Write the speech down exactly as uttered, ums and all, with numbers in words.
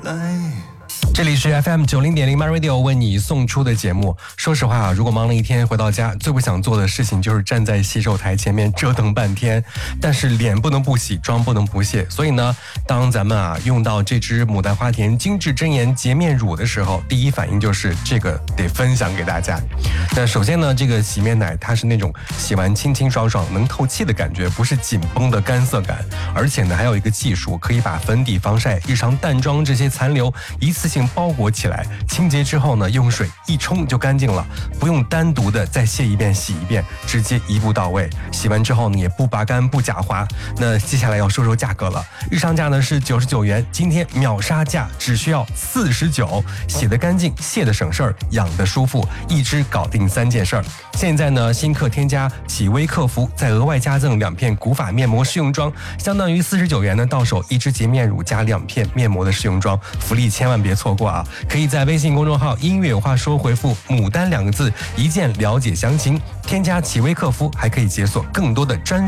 这里是 F M 九零点零 My Radio 为你送出的节目。说实话啊，如果忙了一天回到家，最不想做的事情就是站在洗手台前面折腾半天。但是脸不能不洗，妆不能不卸，所以呢，当咱们啊用到这支牡丹花田精致真颜洁面乳的时候，第一反应就是这个得分享给大家。那首先呢，这个洗面奶它是那种洗完清清爽爽能透气的感觉，不是紧绷的干涩感。而且呢，还有一个技术可以把粉底、防晒、日常淡妆这些残留一次性包裹起来，清洁之后呢，用水一冲就干净了，不用单独的再卸一遍洗一遍，直接一步到位。洗完之后呢，也不拔干不假滑。那接下来要说说价格了，日常价呢是九十九元，今天秒杀价只需要四十九，洗得干净，卸得省事儿，养得舒服，一支搞定三件事儿。现在呢，新客添加启微客服，再额外加赠两片古法面膜试用装，相当于四十九元呢，到手一支洁面乳加两片面膜的试用装，福利千万别错过啊！可以在微信公众号音乐有话说回复牡丹两个字，一键了解详情，添加启微客服还可以解锁更多的专